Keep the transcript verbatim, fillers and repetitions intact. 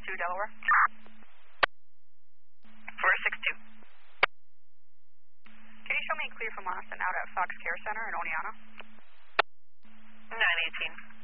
two, Delaware. four six two. Can you show me clear from Austin out at Fox Care Center in Oneonta? nine eighteen.